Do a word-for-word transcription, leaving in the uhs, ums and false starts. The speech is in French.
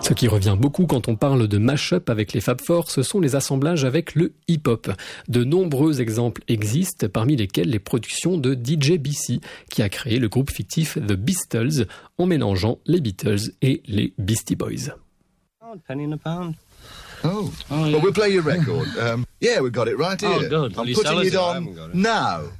Ce qui revient beaucoup quand on parle de mash-up avec les Fab Four, ce sont les assemblages avec le hip-hop. De nombreux exemples existent, parmi lesquels les productions de D J B C, qui a créé le groupe fictif The Beastles, en mélangeant les Beatles et les Beastie Boys. Penny in a pound. Oh, oh yeah. Well, we'll play your record. Um, yeah, we've got it right here. Oh, good. I'm Will you putting sell us it it? I on haven't got it. now.